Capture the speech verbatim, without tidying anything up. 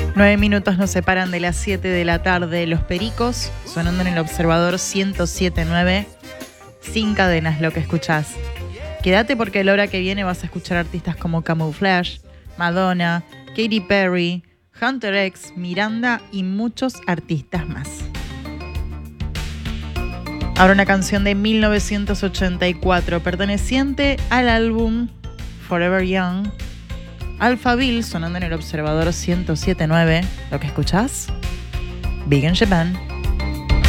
Nueve minutos nos separan de las siete de la tarde. Los Pericos, sonando en el Observador ciento siete punto nueve. Sin cadenas lo que escuchás. Quédate porque a la hora que viene vas a escuchar artistas como Camouflage, Madonna, Katy Perry, Hunter X, Miranda y muchos artistas más. Ahora una canción de mil novecientos ochenta y cuatro perteneciente al álbum Forever Young. Alphaville, sonando en el Observador ciento siete punto nueve. ¿Lo que escuchás? Big in Japan.